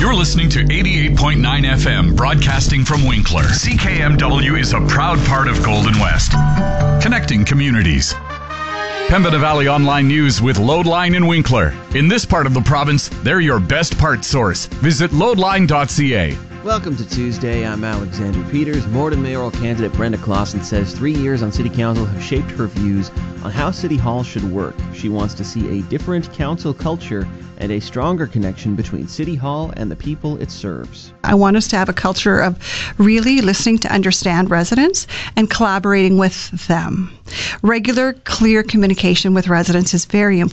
You're listening to 88.9 FM, broadcasting from Winkler. CKMW is a proud part of Golden West, connecting communities. Pembina Valley Online News with Loadline in Winkler. In this part of the province, they're your best parts source. Visit loadline.ca. Welcome to Tuesday. I'm Alexander Peters. Morden mayoral candidate Brenda Clausen says 3 years on City Council have shaped her views on how City Hall should work. She wants to see a different council culture and a stronger connection between City Hall and the people it serves. I want us to have a culture of really listening to understand residents and collaborating with them. Regular, clear communication with residents is very important.